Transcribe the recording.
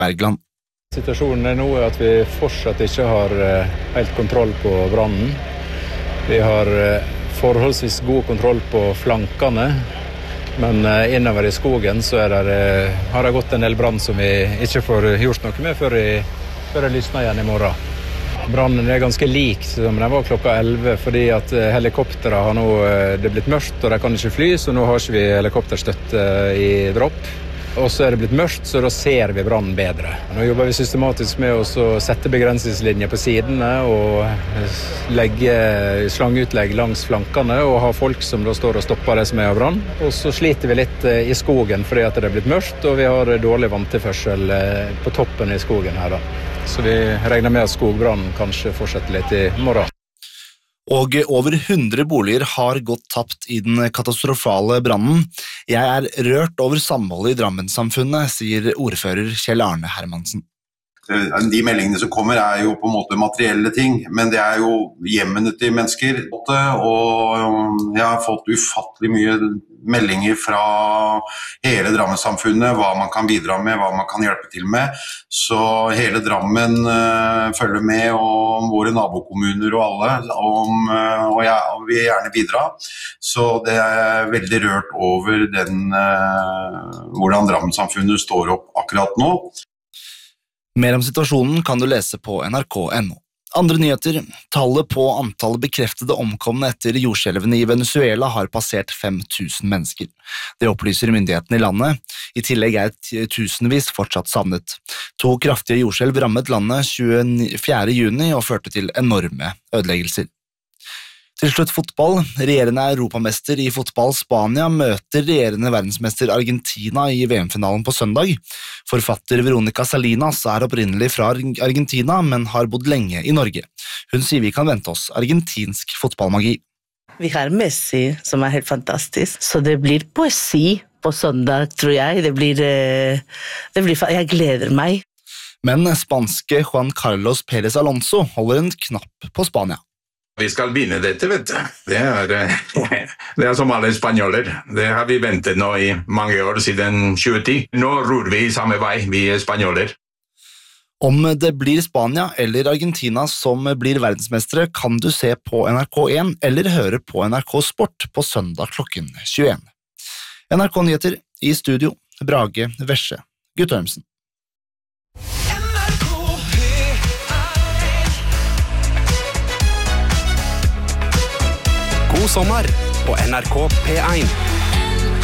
Bergland. Situasjonen nå at vi fortsatt ikke har helt kontroll på brannen. Vi har forholdsvis god kontroll på flankene, men innover i skogen så har det gått en del brann som vi ikke får gjort noe med før det lysner igjen i morgen. Brannen ganske lik som den var klokka 11, fordi at helikopteret har nå det blitt mørkt, og de kan ikke fly, så nå har ikke vi helikopterstøtte i dropp. Og så det blitt mørkt, så da ser vi brannen bedre. Nå jobber vi systematisk med å sette begrensningslinjer på sidene og legge slangeutlegg langs flankene og ha folk som da står og stopper det som av brann. Og så sliter vi litt i skogen fordi at det blitt mørkt, og vi har dårlig vanntilførsel på toppen i skogen her da. Så vi regner med at skogbrannen kanskje fortsetter litt i morgen. Og over 100 boliger har gått tapt i den katastrofale brannen. Jeg rørt over samholdet i Drammen-samfunnet, sier ordfører Kjell Arne Hermansen. De meldingene som kommer jo på en måte materielle ting, men det jo hjemmene til mennesker. Og jeg har fått ufattelig mye meldinger fra hele Drammen-samfunnet, hva man kan bidra med, hva man kan hjelpe til med. Så hele Drammen følger med, og våre nabokommuner og alle, og jeg vil gjerne bidra. Så det veldig rørt over hvordan Drammen-samfunnet står opp akkurat nå. Mer om situasjonen kan du lese på nrk.no. Andre nyheter, tallet på antallet bekreftede omkomne etter jordskjelvene i Venezuela har passert 5000 mennesker. Det opplyser myndighetene i landet. I tillegg tusenvis fortsatt savnet. 2 kraftige jordskjelv rammet landet 24. juni og førte til enorme ødeleggelser. Til slutt fotball. Regjerende europamester i fotball Spania møter regjerende verdensmester Argentina i VM-finalen på søndag. Forfatter Veronica Salinas opprinnelig fra Argentina, men har bodd lenge i Norge. Hun sier vi kan vente oss argentinsk fotballmagi. Vi har Messi, som helt fantastisk, så det blir poesi på søndag, tror jeg. Jeg gleder meg. Men spanske Juan Carlos Pérez Alonso holder en knapp på Spania. Vi skal vinne dette, vet du. Det som alle spanjoler. Det har vi ventet nå i mange år, siden 2010. Nå ror vi i samme vei, vi spanjoler. Om det blir Spania eller Argentina som blir verdensmestere, kan du se på NRK1 eller høre på NRK Sport på søndag klokken 21. NRK Nyheter i studio, Brage Vesje, Guttormsen. God sommer på NRK P1.